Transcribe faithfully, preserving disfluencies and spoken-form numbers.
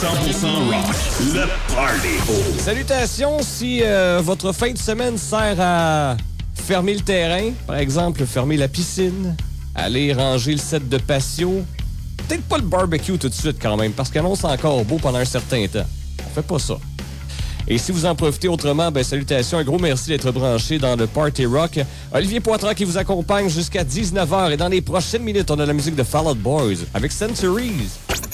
cent pour cent rock, le party. Salutations, si euh, votre fin de semaine sert à fermer le terrain, par exemple, fermer la piscine, aller ranger le set de patio, peut-être pas le barbecue tout de suite quand même, parce qu'annonce encore beau pendant un certain temps. On fait pas ça. Et si vous en profitez autrement, ben salutations, un gros merci d'être branché dans le Party Rock. Olivier Poitras qui vous accompagne jusqu'à dix-neuf heures. Et dans les prochaines minutes, on a la musique de Fall Out Boys avec Centuries.